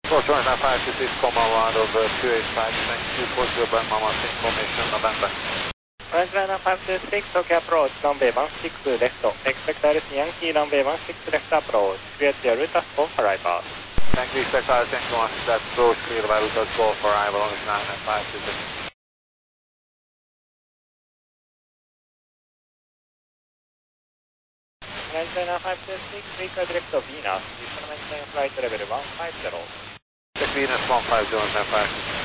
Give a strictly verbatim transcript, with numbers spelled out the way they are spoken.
Foxtrot nine five two six, Comma one over two eight five, thank you for your burn Mama information, November. Flight nine five two six, OK approach, runway one six left, expect Alice Yankee, runway one six left approach, clear your route for arrival. Thank you, expect Alice Yankee one six left approach, clear by route for arrival on nine five two six. Flight nine five two six, Rico direct to Venus, please maintain flight level one five zero. Check Venus one five zero, nine five two six.